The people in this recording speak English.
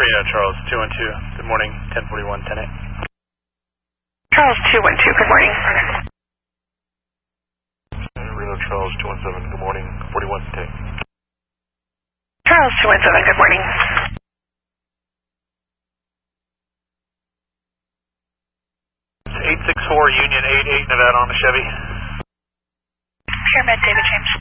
Reno Charles 212, good morning, 1041, 10-8. Charles 212, good morning. Reno Charles 217, good morning, 41, 10. Charles 217, good morning. 864 Union 88 Nevada on the Chevy. Pyramid, David James.